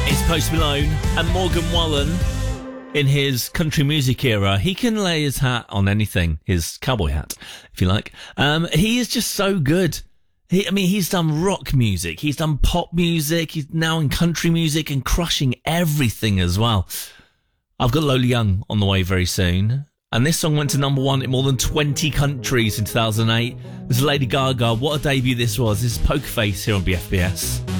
It's Post Malone and Morgan Wallen in his country music era. He can lay his hat on anything, his cowboy hat, if you like. He is just so good. He's done rock music, he's done pop music, he's now in country music and crushing everything as well. I've got Lola Young on the way very soon. And this song went to number one in more than 20 countries in 2008. This is Lady Gaga. What a debut this was. This is Poker Face here on BFBS.